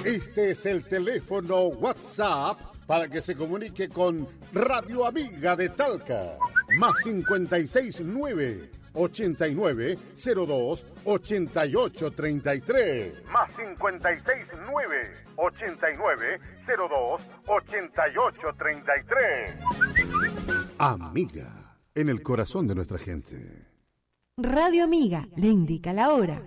Este es el teléfono WhatsApp para que se comunique con Radio Amiga de Talca. Más 569 8902 8833. Más 569 8902 8833. Amiga, en el corazón de nuestra gente. Radio Amiga le indica la hora.